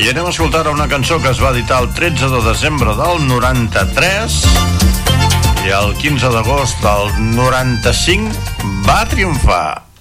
I anem a escoltar una cançó que es va editar el 13 de desembre del 93 i el 15 d'agost del 95 va triomfar.